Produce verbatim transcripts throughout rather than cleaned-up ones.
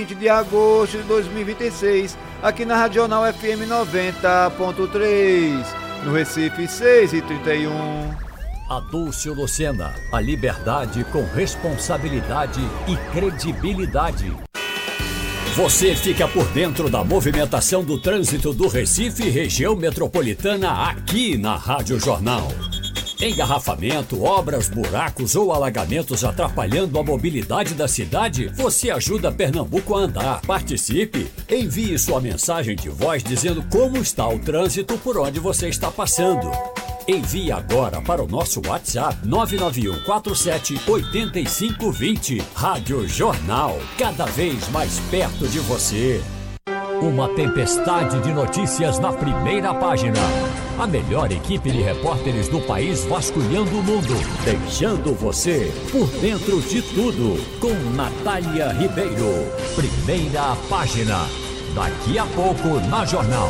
vinte de agosto de dois mil e vinte e seis, aqui na Regional F M noventa ponto três, no Recife seis e trinta e um. Adúlcio Lucena, a liberdade com responsabilidade e credibilidade. Você fica por dentro da movimentação do trânsito do Recife e região metropolitana aqui na Rádio Jornal. Engarrafamento, obras, buracos ou alagamentos atrapalhando a mobilidade da cidade? Você ajuda Pernambuco a andar. Participe! Envie sua mensagem de voz dizendo como está o trânsito por onde você está passando. Envie agora para o nosso WhatsApp nove nove um quatro sete oito cinco dois zero. Rádio Jornal, cada vez mais perto de você. Uma tempestade de notícias na primeira página. A melhor equipe de repórteres do país vasculhando o mundo, deixando você por dentro de tudo. Com Natália Ribeiro. Primeira página. Daqui a pouco na Jornal.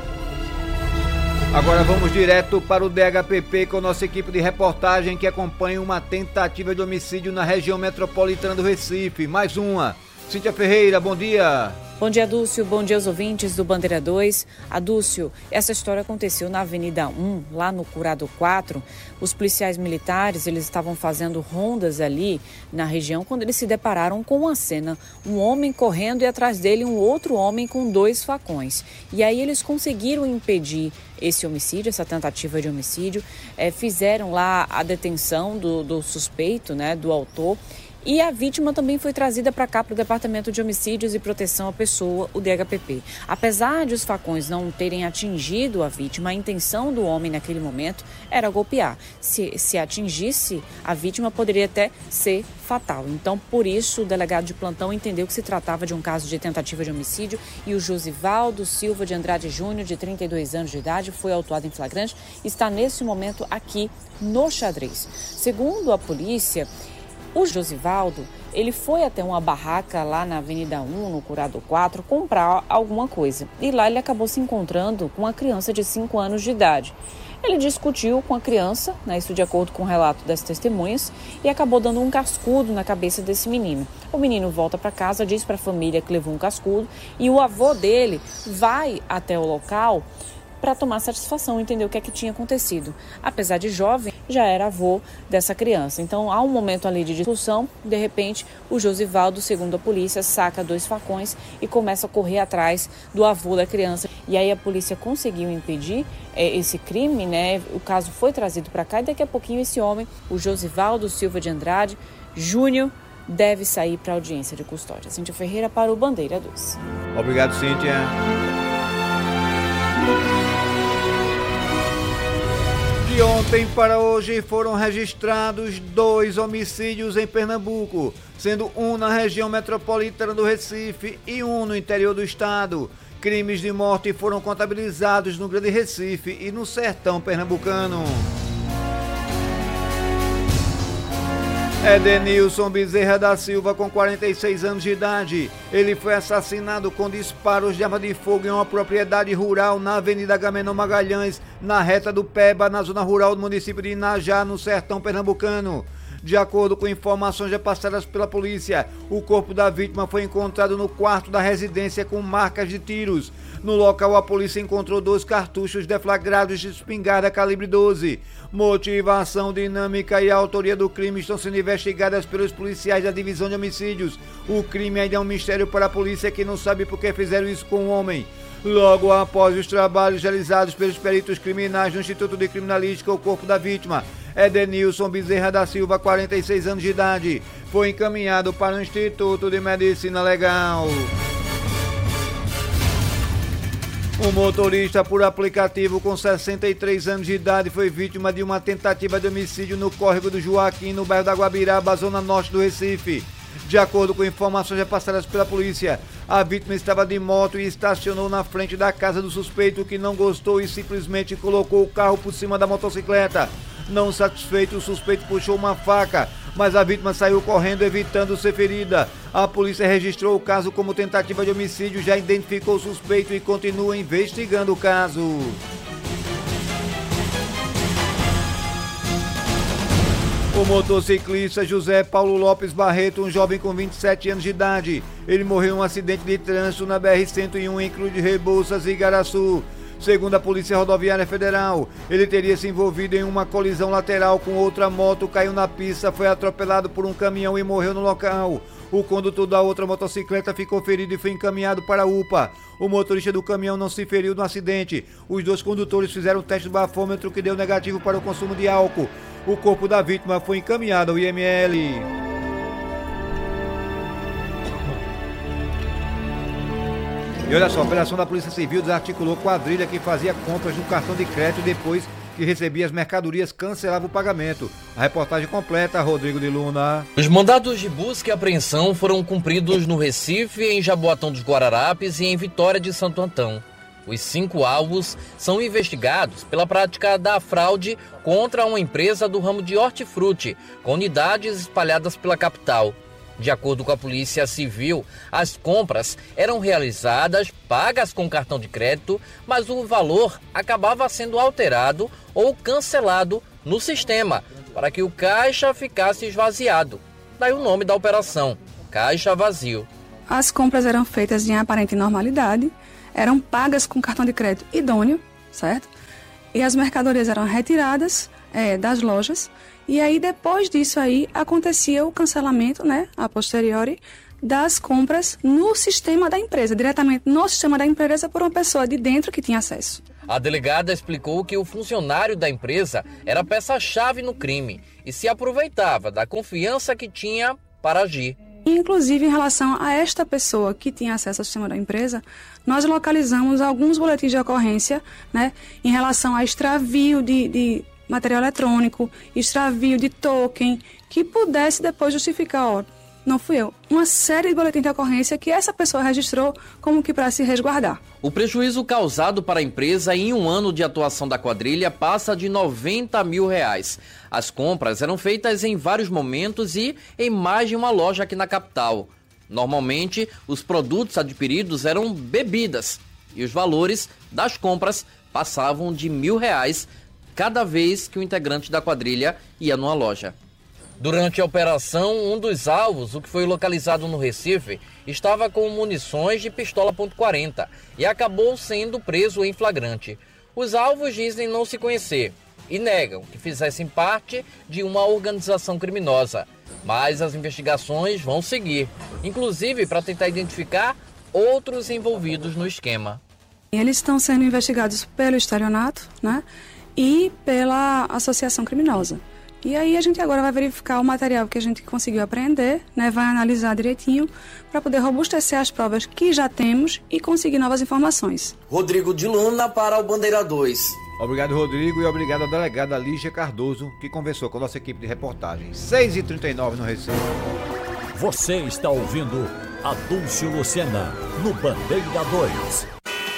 Agora vamos direto para o D H P P com nossa equipe de reportagem que acompanha uma tentativa de homicídio na região metropolitana do Recife. Mais uma. Cíntia Ferreira, bom dia. Bom dia, Adúlcio. Bom dia aos ouvintes do Bandeira dois. Adúlcio, essa história aconteceu na Avenida um, lá no Curado quatro. Os policiais militares, eles estavam fazendo rondas ali na região quando eles se depararam com uma cena. Um homem correndo e atrás dele um outro homem com dois facões. E aí eles conseguiram impedir esse homicídio, essa tentativa de homicídio. É, fizeram lá a detenção do, do suspeito, né, do autor. E a vítima também foi trazida para cá, para o Departamento de Homicídios e Proteção à Pessoa, o D H P P. Apesar de os facões não terem atingido a vítima, a intenção do homem naquele momento era golpear. Se, se atingisse a vítima, poderia até ser fatal. Então, por isso, o delegado de plantão entendeu que se tratava de um caso de tentativa de homicídio e o Josivaldo Silva de Andrade Júnior, de trinta e dois anos de idade, foi autuado em flagrante e está nesse momento aqui no Xadrez. Segundo a polícia, o Josivaldo, ele foi até uma barraca lá na Avenida um, no Curado quatro, comprar alguma coisa. E lá ele acabou se encontrando com uma criança de cinco anos de idade. Ele discutiu com a criança, né, isso de acordo com o relato das testemunhas, e acabou dando um cascudo na cabeça desse menino. O menino volta para casa, diz para a família que levou um cascudo e o avô dele vai até o local para tomar satisfação, entender o que é que tinha acontecido. Apesar de jovem, já era avô dessa criança. Então, há um momento ali de discussão, de repente, o Josivaldo, segundo a polícia, saca dois facões e começa a correr atrás do avô da criança. E aí a polícia conseguiu impedir é, esse crime, né? O caso foi trazido para cá e daqui a pouquinho esse homem, o Josivaldo Silva de Andrade Júnior, deve sair para audiência de custódia. Cíntia Ferreira para o Bandeira dois. Obrigado, Cíntia. De ontem para hoje foram registrados dois homicídios em Pernambuco, sendo um na região metropolitana do Recife e um no interior do estado. Crimes de morte foram contabilizados no Grande Recife e no sertão pernambucano. Edenilson Bezerra da Silva, com quarenta e seis anos de idade. Ele foi assassinado com disparos de arma de fogo em uma propriedade rural na Avenida Agamenon Magalhães, na reta do Peba, na zona rural do município de Inajá, no sertão pernambucano. De acordo com informações repassadas pela polícia, o corpo da vítima foi encontrado no quarto da residência com marcas de tiros. No local, a polícia encontrou dois cartuchos deflagrados de espingarda calibre doze. Motivação, dinâmica e autoria do crime estão sendo investigadas pelos policiais da Divisão de Homicídios. O crime ainda é um mistério para a polícia, que não sabe por que fizeram isso com o homem. Logo após os trabalhos realizados pelos peritos criminais do Instituto de Criminalística, o corpo da vítima, Edenilson Bezerra da Silva, quarenta e seis anos de idade, foi encaminhado para o Instituto de Medicina Legal. Um motorista por aplicativo com sessenta e três anos de idade foi vítima de uma tentativa de homicídio no córrego do Joaquim, no bairro da Guabiraba, zona norte do Recife. De acordo com informações repassadas pela polícia, a vítima estava de moto e estacionou na frente da casa do suspeito, que não gostou e simplesmente colocou o carro por cima da motocicleta. Não satisfeito, o suspeito puxou uma faca, mas a vítima saiu correndo, evitando ser ferida. A polícia registrou o caso como tentativa de homicídio, já identificou o suspeito e continua investigando o caso. O motociclista José Paulo Lopes Barreto, um jovem com vinte e sete anos de idade, ele morreu em um acidente de trânsito na B R cento e um em Cruz de Rebouças e Igaraçu. Segundo a Polícia Rodoviária Federal, ele teria se envolvido em uma colisão lateral com outra moto, caiu na pista, foi atropelado por um caminhão e morreu no local. O condutor da outra motocicleta ficou ferido e foi encaminhado para a U P A. O motorista do caminhão não se feriu no acidente. Os dois condutores fizeram teste do bafômetro que deu negativo para o consumo de álcool. O corpo da vítima foi encaminhado ao I M L. E olha só, a operação da Polícia Civil desarticulou quadrilha que fazia compras no cartão de crédito e depois que recebia as mercadorias cancelava o pagamento. A reportagem completa, Rodrigo de Luna. Os mandados de busca e apreensão foram cumpridos no Recife, em Jaboatão dos Guararapes e em Vitória de Santo Antão. Os cinco alvos são investigados pela prática da fraude contra uma empresa do ramo de hortifruti, com unidades espalhadas pela capital. De acordo com a Polícia Civil, as compras eram realizadas, pagas com cartão de crédito, mas o valor acabava sendo alterado ou cancelado no sistema, para que o caixa ficasse esvaziado. Daí o nome da operação, Caixa Vazio. As compras eram feitas em aparente normalidade, eram pagas com cartão de crédito idôneo, certo? E as mercadorias eram retiradas é, das lojas. E aí, depois disso aí, acontecia o cancelamento, né, a posteriori, das compras no sistema da empresa, diretamente no sistema da empresa por uma pessoa de dentro que tinha acesso. A delegada explicou que o funcionário da empresa era peça-chave no crime e se aproveitava da confiança que tinha para agir. Inclusive, em relação a esta pessoa que tinha acesso ao sistema da empresa, nós localizamos alguns boletins de ocorrência, né, em relação a extravio de... de material eletrônico, extravio de token, que pudesse depois justificar, ó, não fui eu. Uma série de boletins de ocorrência que essa pessoa registrou como que para se resguardar. O prejuízo causado para a empresa em um ano de atuação da quadrilha passa de noventa mil reais. As compras eram feitas em vários momentos e em mais de uma loja aqui na capital. Normalmente, os produtos adquiridos eram bebidas e os valores das compras passavam de mil reais cada vez que o integrante da quadrilha ia numa loja. Durante a operação, um dos alvos, o que foi localizado no Recife, estava com munições de pistola ponto quarenta e acabou sendo preso em flagrante. Os alvos dizem não se conhecer e negam que fizessem parte de uma organização criminosa, mas as investigações vão seguir, inclusive para tentar identificar outros envolvidos no esquema. Eles estão sendo investigados pelo estelionato, né? E pela associação criminosa. E aí a gente agora vai verificar o material que a gente conseguiu apreender, né, vai analisar direitinho para poder robustecer as provas que já temos e conseguir novas informações. Rodrigo de Luna para o Bandeira dois. Obrigado, Rodrigo, e obrigado à delegada Lígia Cardoso, que conversou com a nossa equipe de reportagem. seis e trinta e nove no Recife. Você está ouvindo Adúlcio Lucena no Bandeira dois.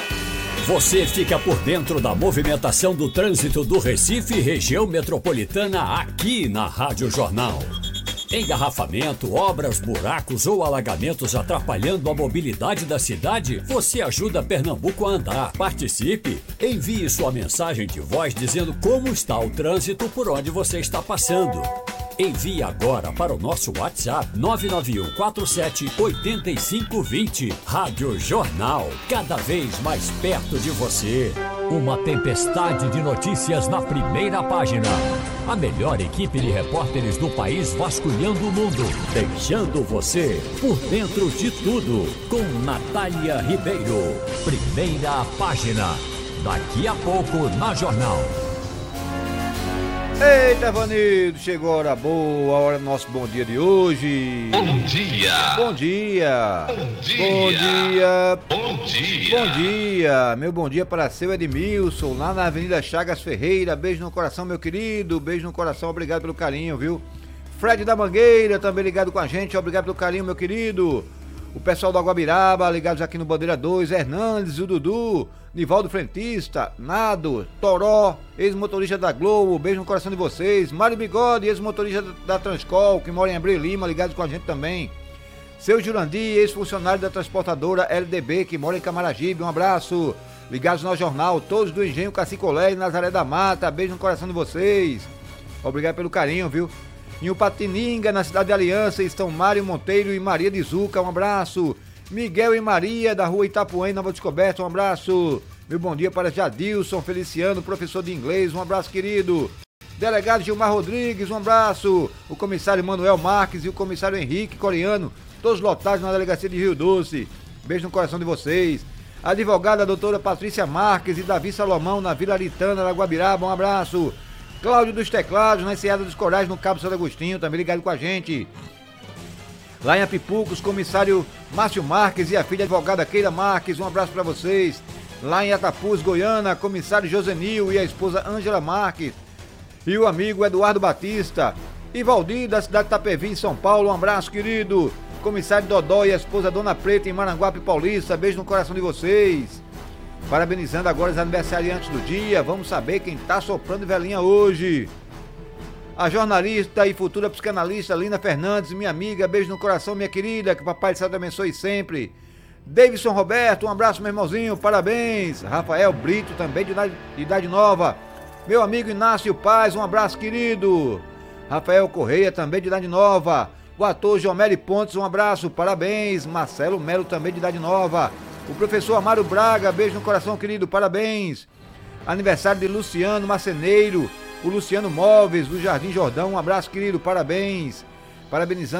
Você fica por dentro da movimentação do trânsito do Recife e região metropolitana aqui na Rádio Jornal. Engarrafamento, obras, buracos ou alagamentos atrapalhando a mobilidade da cidade? Você ajuda Pernambuco a andar. Participe! Envie sua mensagem de voz dizendo como está o trânsito por onde você está passando. Envie agora para o nosso WhatsApp nove nove um quatro sete oito cinco dois zero. Rádio Jornal, cada vez mais perto de você. Uma tempestade de notícias na primeira página. A melhor equipe de repórteres do país vasculhando o mundo, deixando você por dentro de tudo. Com Natália Ribeiro. Primeira página. Daqui a pouco na Jornal. Eita, Vanildo, chegou a hora boa, a hora do nosso bom dia de hoje. Bom dia. Bom dia. Bom dia. Bom dia. Bom dia. Bom dia. Meu bom dia para seu Edmilson, lá na Avenida Chagas Ferreira. Beijo no coração, meu querido. Beijo no coração, obrigado pelo carinho, viu? Fred da Mangueira, também ligado com a gente. Obrigado pelo carinho, meu querido. O pessoal do Aguabiraba, ligados aqui no Bandeira dois. Hernandes, o Dudu. Nivaldo Frentista, Nado, Toró, ex-motorista da Globo, beijo no coração de vocês. Mário Bigode, ex-motorista da Transcol, que mora em Abreu Lima, ligados com a gente também. Seu Jurandir, ex-funcionário da transportadora L D B, que mora em Camaragibe, um abraço. Ligados no jornal, todos do Engenho Cacicolé e Nazaré da Mata, beijo no coração de vocês. Obrigado pelo carinho, viu? Em Upatininga, na cidade de Aliança, estão Mário Monteiro e Maria de Zuca, um abraço. Miguel e Maria, da rua Itapuã, Nova Descoberta, um abraço. Meu bom dia para Jadilson Feliciano, professor de inglês, um abraço, querido. Delegado Gilmar Rodrigues, um abraço. O comissário Manuel Marques e o comissário Henrique Coreano, todos lotados na delegacia de Rio Doce. Beijo no coração de vocês. A advogada a doutora Patrícia Marques e Davi Salomão, na Vila Aritana, na Guabiraba, um abraço. Cláudio dos Teclados, na Enseada dos Corais, no Cabo Santo Agostinho, também ligado com a gente. Lá em Apipucos, comissário Márcio Marques e a filha advogada Keila Marques, um abraço para vocês. Lá em Atapuz, Goiânia, comissário Josenil e a esposa Ângela Marques. E o amigo Eduardo Batista. E Valdir, da cidade de Itapevi, em São Paulo, um abraço, querido. Comissário Dodó e a esposa Dona Preta, em Maranguape Paulista, beijo no coração de vocês. Parabenizando agora os aniversariantes do dia, vamos saber quem tá soprando velhinha hoje. A jornalista e futura psicanalista Lina Fernandes, minha amiga, beijo no coração, minha querida, que o Papai do Céu te abençoe sempre. Davidson Roberto, um abraço, meu irmãozinho, parabéns. Rafael Brito, também de idade, de idade nova. Meu amigo Inácio Paz, um abraço, querido. Rafael Correia, também de idade nova. O ator Jomeri Pontes, um abraço, parabéns. Marcelo Melo, também de idade nova. O professor Amaro Braga, beijo no coração, querido, parabéns. Aniversário de Luciano Marceneiro, o Luciano Móveis, do Jardim Jordão, um abraço, querido, parabéns. Parabenizando